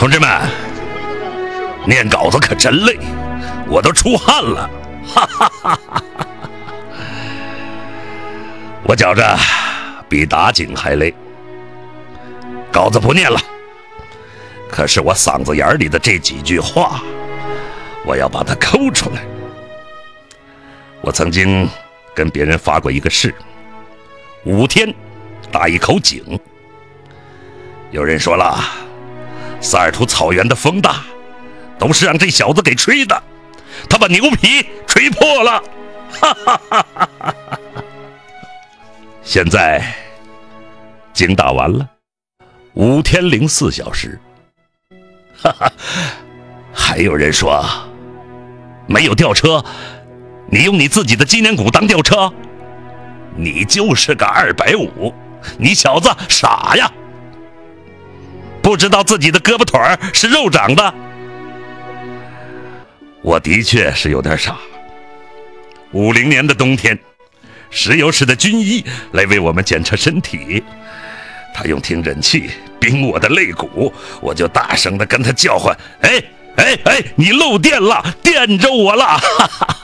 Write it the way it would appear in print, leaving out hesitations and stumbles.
同志们，念稿子可真累，我都出汗了，哈哈哈哈！我觉着比打井还累。稿子不念了，可是我嗓子眼里的这几句话，我要把它抠出来。我曾经跟别人发过一个誓，5天打一口井。有人说了，萨尔图草原的风大，都是让这小子给吹的，他把牛皮吹破了。哈哈哈哈哈！现在井打完了，5天04小时。哈哈，还有人说没有吊车，你用你自己的脊梁骨当吊车，你就是个250，你小子傻呀！不知道自己的胳膊腿是肉长的。我的确是有点傻。50年的冬天，石油式的军医来为我们检测身体，他用听诊器冰我的肋骨，我就大声地跟他叫唤：哎，你漏电了，电着我了！哈哈。